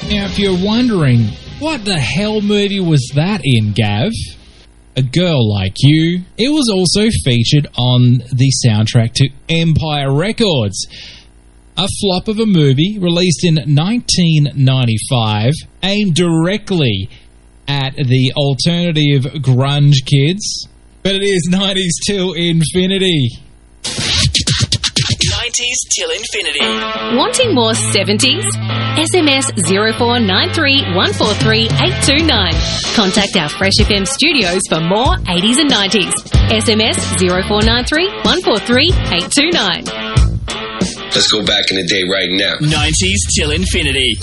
Now, if you're wondering, what the hell movie was that in, Gav? A Girl Like You. It was also featured on the soundtrack to Empire Records, a flop of a movie released in 1995, aimed directly at the alternative grunge kids. But it is 90s till infinity. 90s till infinity. Wanting more 70s? SMS 0493 143 829. Contact our Fresh FM studios for more 80s and 90s. SMS 0493 143 829. Let's go back in the day right now. 90s till infinity.